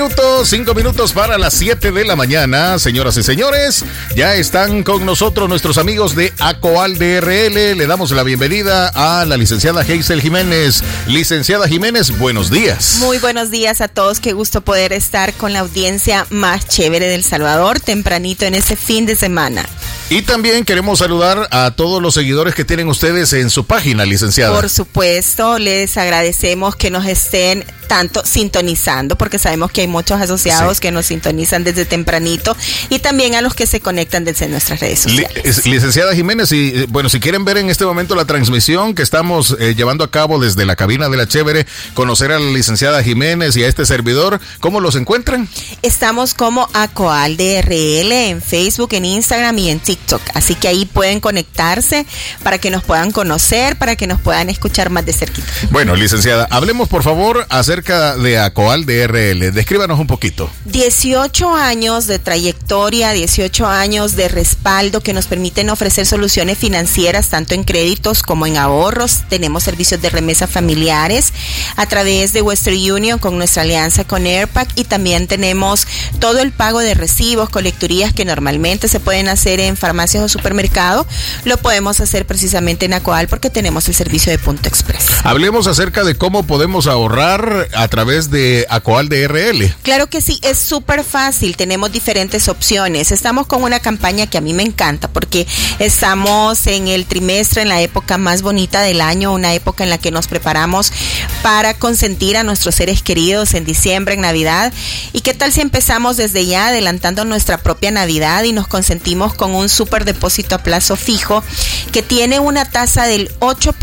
5 minutos para las 7 de la mañana, señoras y señores. Ya están con nosotros nuestros amigos de ACOAL DRL. Le damos la bienvenida a la licenciada Hazel Jiménez. Licenciada Jiménez, buenos días. Muy buenos días a todos. Qué gusto poder estar con la audiencia más chévere del Salvador tempranito en este fin de semana. Y también queremos saludar a todos los seguidores que tienen ustedes en su página, licenciada. Por supuesto, les agradecemos que nos estén tanto sintonizando, porque sabemos que hay muchos asociados que nos sintonizan desde tempranito, y también a los que se conectan desde nuestras redes sociales. Licenciada Jiménez, si quieren ver en este momento la transmisión que estamos llevando a cabo desde la cabina de La Chévere, conocer a la licenciada Jiménez y a este servidor, ¿cómo los encuentran? Estamos como ACOAL DRL en Facebook, en Instagram y en TikTok, así que ahí pueden conectarse para que nos puedan conocer, para que nos puedan escuchar más de cerquita. Bueno, licenciada, hablemos por favor acerca de ACOAL DRL. Descríbanos un poquito. 18 años de trayectoria, 18 años de respaldo que nos permiten ofrecer soluciones financieras tanto en créditos como en ahorros. Tenemos servicios de remesas familiares a través de Western Union con nuestra alianza con Airpac, y también tenemos todo el pago de recibos, colecturías que normalmente se pueden hacer en farmacias o supermercados. Lo podemos hacer precisamente en ACOAL porque tenemos el servicio de Punto Express. Hablemos acerca de cómo podemos ahorrar a través de ACOAL DRL. Claro que sí, es súper fácil, tenemos diferentes opciones. Estamos con una campaña que a mí me encanta porque estamos en el trimestre, en la época más bonita del año, una época en la que nos preparamos para consentir a nuestros seres queridos en diciembre, en Navidad. ¿Y qué tal si empezamos desde ya adelantando nuestra propia Navidad y nos consentimos con un súper depósito a plazo fijo que tiene una tasa del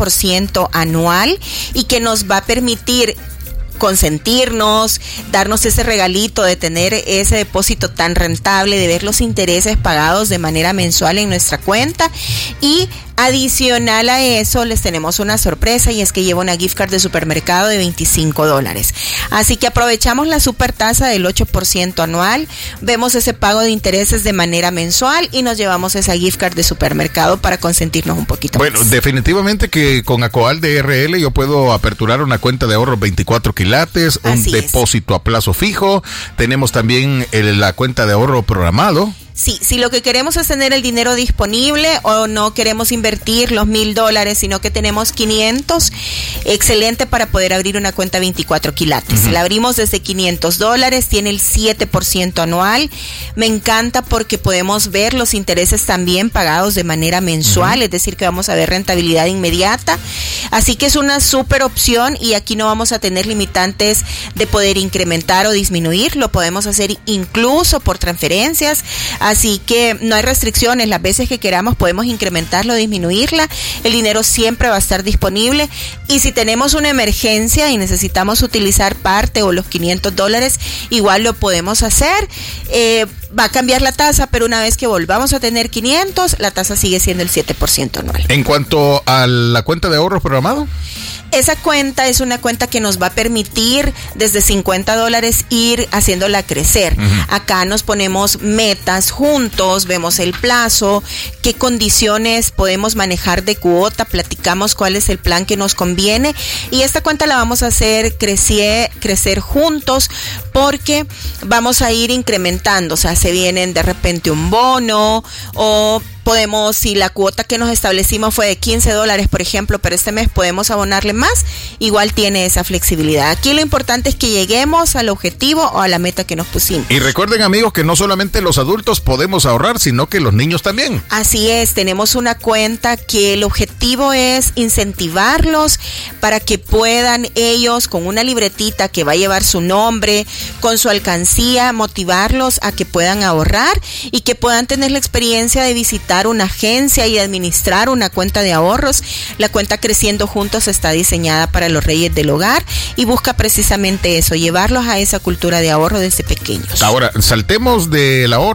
8% anual y que nos va a permitir consentirnos, darnos ese regalito de tener ese depósito tan rentable, de ver los intereses pagados de manera mensual en nuestra cuenta? Y adicional a eso, les tenemos una sorpresa, y es que lleva una gift card de supermercado de $25. Así que aprovechamos la super tasa del 8% anual, vemos ese pago de intereses de manera mensual y nos llevamos esa gift card de supermercado para consentirnos un poquito más. Bueno, definitivamente que con ACOAL DRL yo puedo aperturar una cuenta de ahorro 24 quilates, un depósito a plazo fijo. Tenemos también la cuenta de ahorro programado. Sí, si lo que queremos es tener el dinero disponible o no queremos invertir los $1,000, sino que tenemos 500, excelente para poder abrir una cuenta 24 quilates. La abrimos desde $500, tiene el 7% anual. Me encanta porque podemos ver los intereses también pagados de manera mensual, es decir, que vamos a ver rentabilidad inmediata. Así que es una súper opción, y aquí no vamos a tener limitantes de poder incrementar o disminuir. Lo podemos hacer incluso por transferencias. Así que no hay restricciones, las veces que queramos podemos incrementarlo o disminuirla, el dinero siempre va a estar disponible, y si tenemos una emergencia y necesitamos utilizar parte o los $500, igual lo podemos hacer. Va a cambiar la tasa, pero una vez que volvamos a tener 500, la tasa sigue siendo el 7% anual. En cuanto a la cuenta de ahorros programado, esa cuenta es una cuenta que nos va a permitir desde $50 ir haciéndola crecer. Acá nos ponemos metas juntos, vemos el plazo, qué condiciones podemos manejar de cuota, platicamos cuál es el plan que nos conviene, y esta cuenta la vamos a hacer crecer juntos, porque vamos a ir incrementando. O sea, se vienen de repente un bono, o podemos, si la cuota que nos establecimos fue de $15, por ejemplo, pero este mes podemos abonarle más, igual tiene esa flexibilidad. Aquí lo importante es que lleguemos al objetivo o a la meta que nos pusimos. Y recuerden, amigos, que no solamente los adultos podemos ahorrar, sino que los niños también. Así es, tenemos una cuenta que el objetivo es incentivarlos para que puedan ellos, con una libretita que va a llevar su nombre, con su alcancía, motivarlos a que puedan ahorrar y que puedan tener la experiencia de visitar una agencia y administrar una cuenta de ahorros. La cuenta Creciendo Juntos está diseñada para los reyes del hogar y busca precisamente eso, llevarlos a esa cultura de ahorro desde pequeños. Ahora, saltemos del ahorro